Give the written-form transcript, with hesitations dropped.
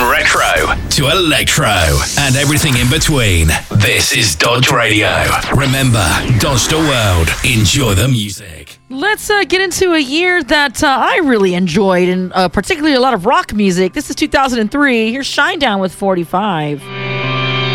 retro to electro and everything in between. This is Dodge Radio. Remember, Dodge the world. Enjoy the music. Let's get into a year that I really enjoyed, and particularly a lot of rock music. This is 2003. Here's Shinedown with 45.